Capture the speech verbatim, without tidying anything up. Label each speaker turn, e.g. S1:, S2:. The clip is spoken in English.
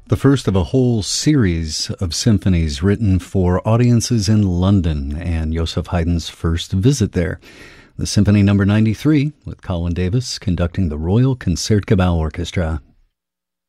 S1: the first of a whole series of symphonies written for audiences in London and Joseph Haydn's first visit there. The Symphony Number ninety-three, with Colin Davis conducting the Royal Concertgebouw Orchestra.